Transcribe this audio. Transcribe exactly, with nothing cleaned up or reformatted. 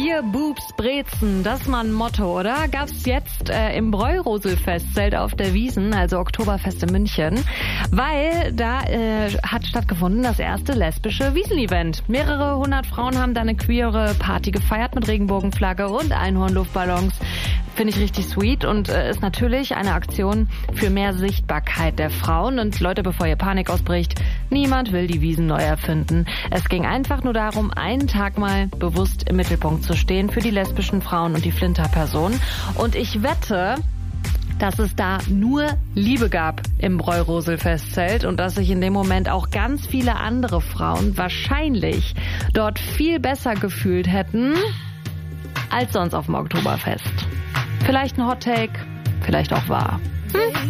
Bier, Boobs, Brezen, das ist mal ein Motto, oder? Gab's jetzt äh, im Bräurosel-Festzelt auf der Wiesn, also Oktoberfest in München, weil da äh, hat stattgefunden das erste lesbische Wiesn-Event. Mehrere hundert Frauen haben da eine queere Party gefeiert mit Regenbogenflagge und Einhornluftballons. Finde ich richtig sweet und äh, ist natürlich eine Aktion für mehr Sichtbarkeit der Frauen. Und Leute, bevor ihr Panik ausbricht, niemand will die Wiesn neu erfinden. Es ging einfach nur darum, einen Tag mal bewusst im Mittelpunkt zu stehen für die lesbischen Frauen und die Flinterpersonen. Und ich wette, dass es da nur Liebe gab im Bräurosel-Festzelt und dass sich in dem Moment auch ganz viele andere Frauen wahrscheinlich dort viel besser gefühlt hätten als sonst auf dem Oktoberfest. Vielleicht ein Hot Take, vielleicht auch wahr. Hm?